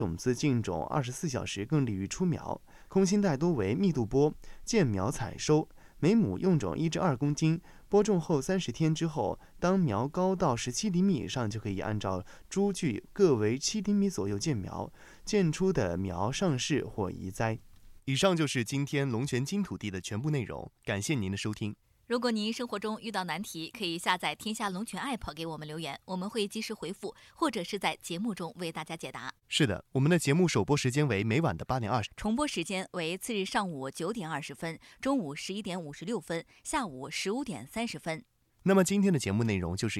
种子浸种24小时更利于出苗。空心带多为密度播，见苗采收，每亩用种1至2公斤。播种后30天之后，当苗高到17厘米以上，就可以按照株距各为7厘米左右建苗，建出的苗上市或移栽。以上就是今天龙泉金土地的全部内容，感谢您的收听。 如果您生活中遇到难题，可以下载天下龙泉 App 给我们留言，我们会及时回复，或者是在节目中为大家解答。 是的，我们的节目首播时间为每晚的8点20， 重播时间为次日上午9点20分、中午11点56分、下午15点30分。 那么今天的节目内容就是